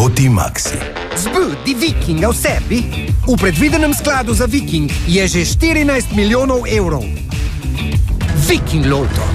Toti Maxi. Zbudi Vikinga v sebi. V predvidenem skladu za Viking je že 14 milijonov evrov. Viking Lotto.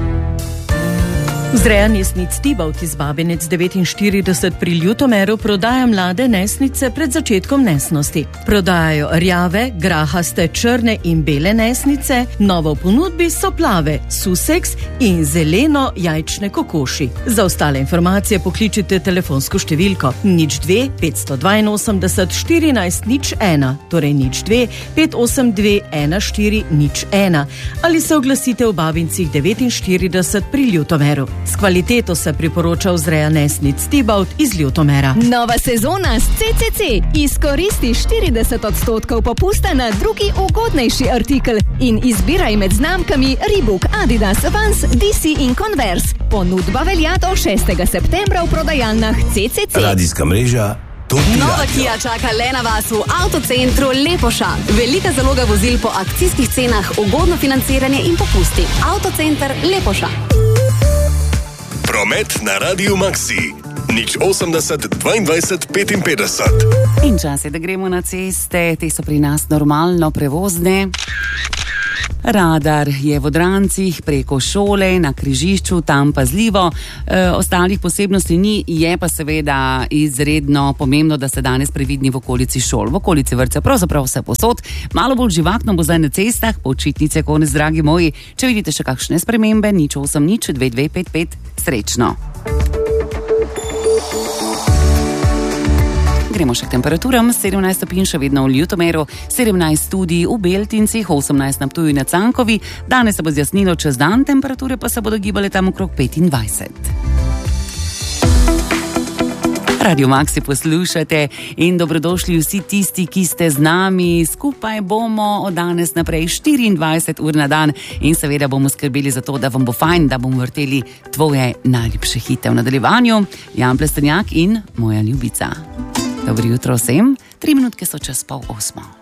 Vzreja nesnic Tibalt iz Babinec 49 pri Ljutomeru prodaja mlade nesnice pred začetkom nesnosti. Prodajajo rjave, grahaste, črne in bele nesnice, novo v ponudbi so plave, suseks in zeleno jajčne kokoši. Za ostale informacije pokličite telefonsko številko 02 582 14 01, torej 02 582 1401 ali se oglasite v Babincih 49 pri Ljutomeru. S kvaliteto se priporoča vzreja nesnic Tibalt iz Ljutomera. Nova sezona s CCC. Izkoristi 40% popusta na drugi ugodnejši artikel in izbiraj med znamkami Reebok, Adidas, Vans, DC in Converse. Ponudba velja do 6. septembra v prodajalnah CCC. Radijska mreža Toti Nova Radio. Kia čaka le na vas v Avtocentru Lepoša. Velika zaloga vozil po akcijskih cenah, ugodno financiranje in popusti. Avtocenter Lepoša. Promet na Radiju Maxi. 080 22 55. In čas je, da gremo na ceste, te so pri nas normalno prevozne. Radar je v Odrancih, preko šole, na križišču, tam pazljivo. Ostalih posebnosti ni, je pa seveda izredno pomembno, da ste danes previdni v okolici šol, v okolici vrtca, pravzaprav vse posod. Malo bolj živahno bo zdaj na cestah, počitnice konec, dragi moji. Če vidite še kakšne spremembe, 080 2255, srečno. Gremo še k temperaturam, 17 stopinj še vedno v Ljutomeru, 17 tudi v Beltincih, 18 na Ptuju in na Cankovi. Danes se bo zjasnilo čez dan, temperature pa se bodo gibale tam okrog 25. Radio Maxi poslušate in dobrodošli vsi tisti, ki ste z nami. Skupaj bomo od danes naprej 24 ur na dan in seveda bomo skrbeli za to, da vam bo fajn, da bomo vrteli tvoje najljubše hite v nadaljevanju. Jan Plestenjak in moja ljubica. Dobro jutro vsem, 3 minutke so čez 7:30.